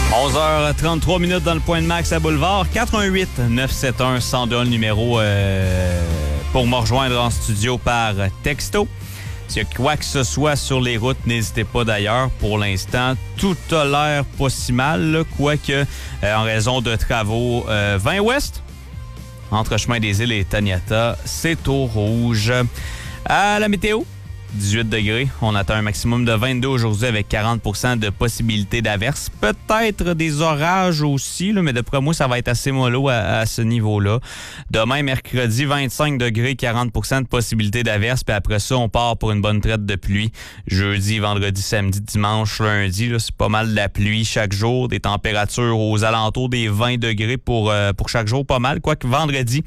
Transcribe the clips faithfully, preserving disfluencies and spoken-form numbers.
onze heures trente-trois minutes dans le Point de Max à Boulevard. quatre un huit neuf sept un un zéro deux, le numéro euh, pour me rejoindre en studio par texto. S'il y a quoi que ce soit sur les routes, n'hésitez pas d'ailleurs. Pour l'instant, tout a l'air pas si mal, là, quoique euh, en raison de travaux euh, vingt ouest, entre Chemin des Îles et Taniata, c'est au rouge. À la météo, dix-huit degrés. On attend un maximum de vingt-deux aujourd'hui avec quarante pour cent de possibilité d'averse. Peut-être des orages aussi, là, mais d'après moi, ça va être assez mollo à, à ce niveau-là. Demain, mercredi, vingt-cinq degrés, quarante pour cent de possibilité d'averse. Puis après ça, on part pour une bonne traite de pluie. Jeudi, vendredi, samedi, dimanche, lundi, là, c'est pas mal de la pluie chaque jour. Des températures aux alentours des vingt degrés pour, euh, pour chaque jour, pas mal. Quoique vendredi,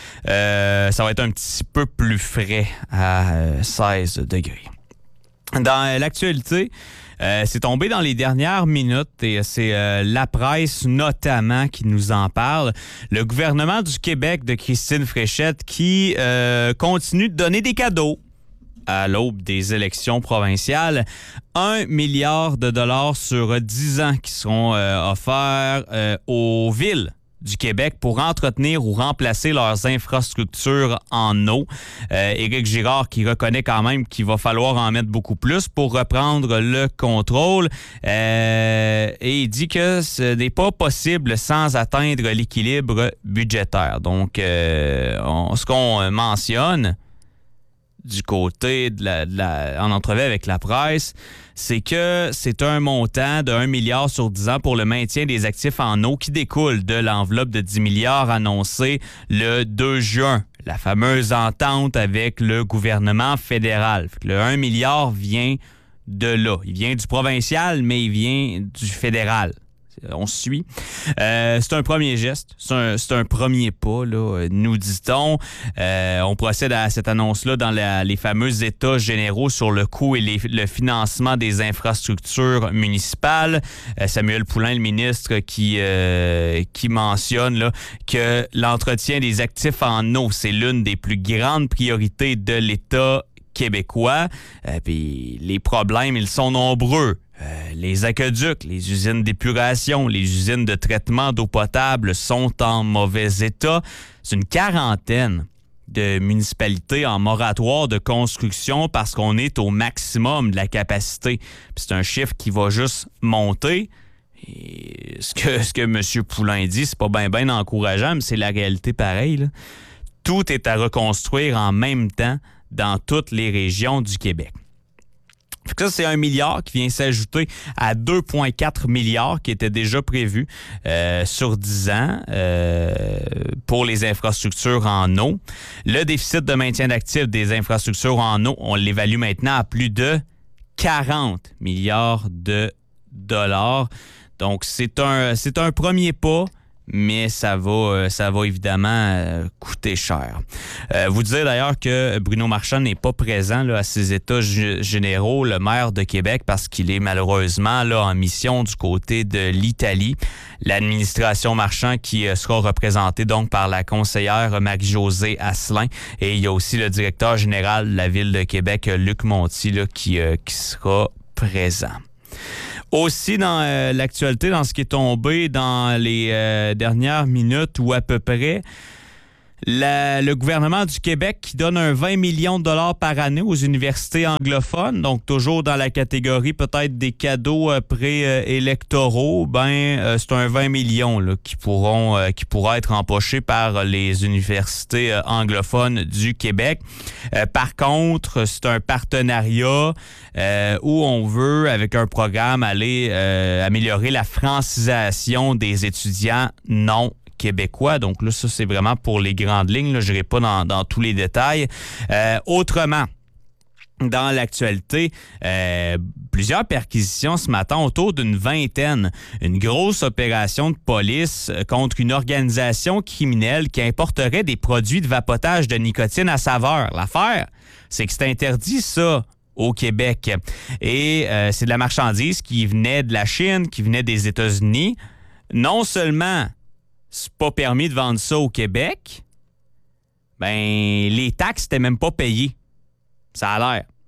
Euh, ça va être un petit peu plus frais à euh, seize degrés. Dans euh, l'actualité, euh, c'est tombé dans les dernières minutes et c'est euh, la presse notamment qui nous en parle. Le gouvernement du Québec de Christine Fréchette qui euh, continue de donner des cadeaux à l'aube des élections provinciales. Un milliard de dollars sur dix ans qui seront euh, offerts euh, aux villes du Québec pour entretenir ou remplacer leurs infrastructures en eau. Euh, Éric Girard qui reconnaît quand même qu'il va falloir en mettre beaucoup plus pour reprendre le contrôle. Euh, et il dit que ce n'est pas possible sans atteindre l'équilibre budgétaire. Donc, euh, on, ce qu'on mentionne du côté de la, de la, en entrevue avec la presse, c'est que c'est un montant de un milliard sur dix ans pour le maintien des actifs en eau qui découle de l'enveloppe de dix milliards annoncée le deux juin. La fameuse entente avec le gouvernement fédéral. Le un milliard vient de là. Il vient du provincial, mais il vient du fédéral. On suit. Euh, c'est un premier geste, c'est un, c'est un premier pas, là, nous dit-on. Euh, on procède à cette annonce-là dans la, les fameux états généraux sur le coût et les, le financement des infrastructures municipales. Euh, Samuel Poulin, le ministre, qui, euh, qui mentionne là, que l'entretien des actifs en eau, c'est l'une des plus grandes priorités de l'État québécois. Euh, puis les problèmes, ils sont nombreux. Euh, les aqueducs, les usines d'épuration, les usines de traitement d'eau potable sont en mauvais état. C'est une quarantaine de municipalités en moratoire de construction parce qu'on est au maximum de la capacité. Puis c'est un chiffre qui va juste monter. Et ce que, ce que M. Poulin dit, c'est pas bien ben encourageant, mais c'est la réalité pareille, là. Tout est à reconstruire en même temps dans toutes les régions du Québec. Fait que ça, c'est un milliard qui vient s'ajouter à deux virgule quatre milliards qui étaient déjà prévus euh, sur dix ans euh, pour les infrastructures en eau. Le déficit de maintien d'actifs des infrastructures en eau, on l'évalue maintenant à plus de quarante milliards de dollars. Donc, c'est un, c'est un premier pas, mais ça va, ça va évidemment euh, coûter cher. Euh, vous dire d'ailleurs que Bruno Marchand n'est pas présent là, à ces états g- généraux, le maire de Québec, parce qu'il est malheureusement là, en mission du côté de l'Italie. L'administration Marchand qui euh, sera représentée donc par la conseillère Marie-Josée Asselin. Et il y a aussi le directeur général de la Ville de Québec, Luc Monti, là, qui, euh, qui sera présent. Aussi, dans euh, l'actualité, dans ce qui est tombé dans les euh, dernières minutes ou à peu près, la, le gouvernement du Québec qui donne un vingt millions de dollars par année aux universités anglophones, donc toujours dans la catégorie peut-être des cadeaux euh, pré-électoraux, ben euh, c'est un vingt millions là, qui pourront euh, qui pourra être empochés par les universités euh, anglophones du Québec. Euh, par contre, c'est un partenariat euh, où on veut, avec un programme, aller euh, améliorer la francisation des étudiants non québécois. Donc là, ça, c'est vraiment pour les grandes lignes. Là, je n'irai pas dans, dans tous les détails. Euh, autrement, dans l'actualité, euh, plusieurs perquisitions ce matin, autour d'une vingtaine. Une grosse opération de police contre une organisation criminelle qui importerait des produits de vapotage de nicotine à saveur. L'affaire, c'est que c'est interdit, ça, au Québec. Et euh, c'est de la marchandise qui venait de la Chine, qui venait des États-Unis. Non seulement c'est pas permis de vendre ça au Québec, ben les taxes n'étaient même pas payées. Ça a l'air.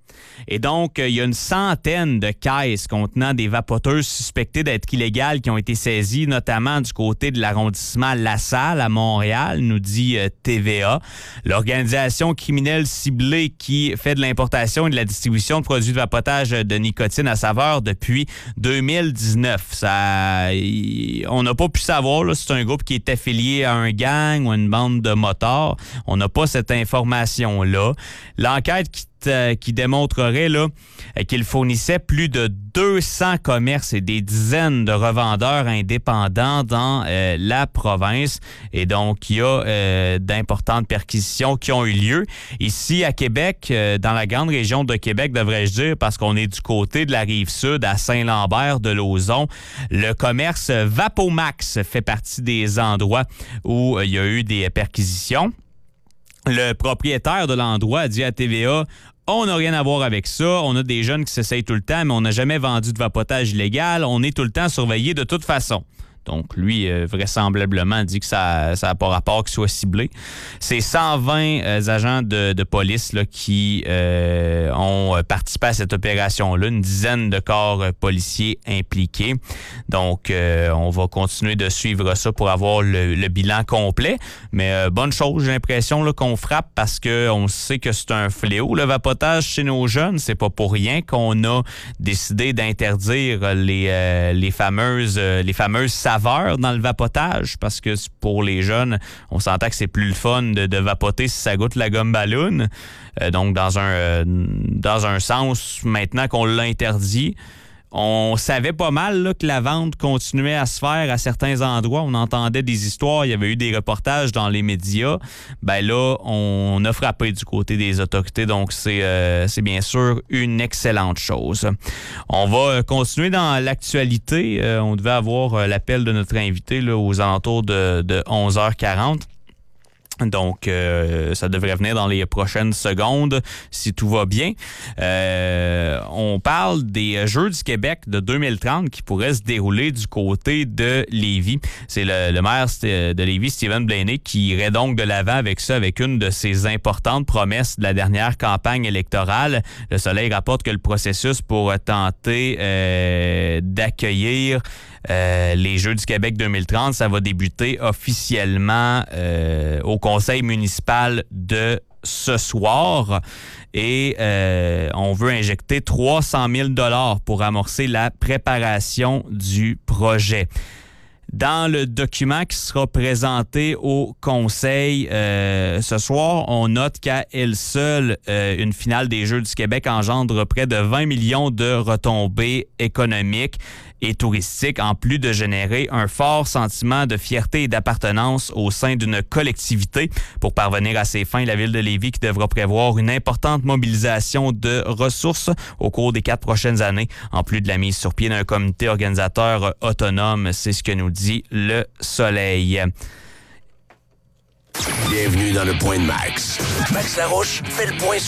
Et donc, il y a une centaine de caisses contenant des vapoteuses suspectées d'être illégales qui ont été saisies, notamment du côté de l'arrondissement La Salle à Montréal, nous dit T V A. L'organisation criminelle ciblée qui fait de l'importation et de la distribution de produits de vapotage de nicotine à saveur depuis deux mille dix-neuf. Ça, on n'a pas pu savoir là, si c'est un groupe qui est affilié à un gang ou à une bande de motards. On n'a pas cette information-là. L'enquête qui qui démontrerait là, qu'il fournissait plus de deux cents commerces et des dizaines de revendeurs indépendants dans euh, la province. Et donc, il y a euh, d'importantes perquisitions qui ont eu lieu. Ici, à Québec, euh, dans la grande région de Québec, devrais-je dire, parce qu'on est du côté de la Rive-Sud, à Saint-Lambert de Lauzon, le commerce Vapomax fait partie des endroits où euh, il y a eu des perquisitions. Le propriétaire de l'endroit a dit à T V A: on n'a rien à voir avec ça. On a des jeunes qui s'essayent tout le temps, mais on n'a jamais vendu de vapotage illégal. On est tout le temps surveillé de toute façon. Donc, lui, euh, vraisemblablement, dit que ça n'a pas rapport qu'il soit ciblé. C'est cent vingt euh, agents de, de police là, qui euh, ont participé à cette opération-là, une dizaine de corps euh, policiers impliqués. Donc, euh, on va continuer de suivre ça pour avoir le, le bilan complet. Mais euh, bonne chose, j'ai l'impression là, qu'on frappe parce qu'on sait que c'est un fléau. Le vapotage chez nos jeunes, c'est pas pour rien qu'on a décidé d'interdire les, euh, les fameuses, euh, les fameuses saveurs dans le vapotage, parce que pour les jeunes, on s'entend que c'est plus le fun de, de vapoter si ça goûte la gomme ballon. Euh, donc, dans un, euh, dans un sens, maintenant qu'on l'a interdit, on savait pas mal là, que la vente continuait à se faire à certains endroits. On entendait des histoires, il y avait eu des reportages dans les médias. Ben là, on a frappé du côté des autorités, donc c'est, euh, c'est bien sûr une excellente chose. On va continuer dans l'actualité. Euh, on devait avoir l'appel de notre invité là, aux alentours de, de onze heures quarante. Donc, euh, ça devrait venir dans les prochaines secondes, si tout va bien. Euh, on parle des Jeux du Québec de deux mille trente qui pourraient se dérouler du côté de Lévis. C'est le, le maire de Lévis, Stephen Blaney, qui irait donc de l'avant avec ça, avec une de ses importantes promesses de la dernière campagne électorale. Le Soleil rapporte que le processus pour tenter euh, d'accueillir Euh, les Jeux du Québec deux mille trente, ça va débuter officiellement euh, au conseil municipal de ce soir. Et euh, on veut injecter trois cent mille dollars pour amorcer la préparation du projet. Dans le document qui sera présenté au Conseil euh, ce soir, on note qu'à elle seule, euh, une finale des Jeux du Québec engendre près de vingt millions de retombées économiques et touristiques, en plus de générer un fort sentiment de fierté et d'appartenance au sein d'une collectivité. Pour parvenir à ces fins, la Ville de Lévis qui devra prévoir une importante mobilisation de ressources au cours des quatre prochaines années, en plus de la mise sur pied d'un comité organisateur autonome. C'est ce que nous dit le Soleil. Bienvenue dans le Point de Max. Max Larouche fait le point sur